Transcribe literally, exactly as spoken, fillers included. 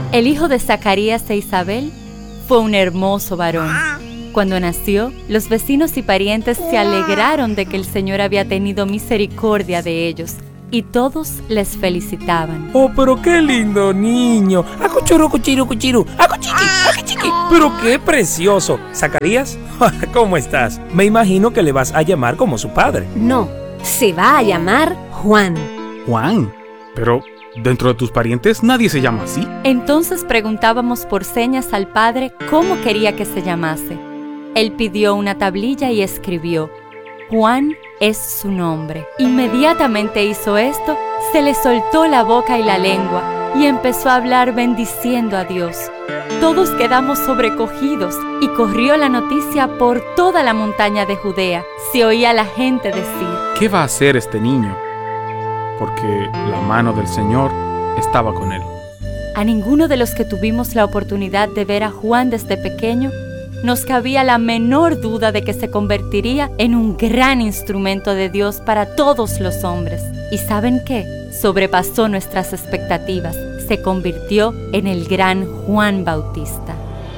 El hijo de Zacarías e Isabel fue un hermoso varón. Cuando nació, los vecinos y parientes se alegraron de que el Señor había tenido misericordia de ellos, y todos les felicitaban. ¡Oh, pero qué lindo niño! ¡Acuchuru, cuchiru, cuchiru! ¡Acuchiqui, acuchiqui! ¡Pero qué precioso! ¿Zacarías? ¿Cómo estás? Me imagino que le vas a llamar como su padre. No, se va a llamar Juan. Juan, pero dentro de tus parientes nadie se llama así. Entonces preguntábamos por señas al padre cómo quería que se llamase. Él pidió una tablilla y escribió: Juan es su nombre. Inmediatamente hizo esto, se le soltó la boca y la lengua y empezó a hablar bendiciendo a Dios. Todos quedamos sobrecogidos y corrió la noticia por toda la montaña de Judea. Se oía la gente decir: ¿Qué va a hacer este niño? Porque la mano del Señor estaba con él. A ninguno de los que tuvimos la oportunidad de ver a Juan desde pequeño nos cabía la menor duda de que se convertiría en un gran instrumento de Dios para todos los hombres. ¿Y saben qué? Sobrepasó nuestras expectativas. Se convirtió en el gran Juan Bautista.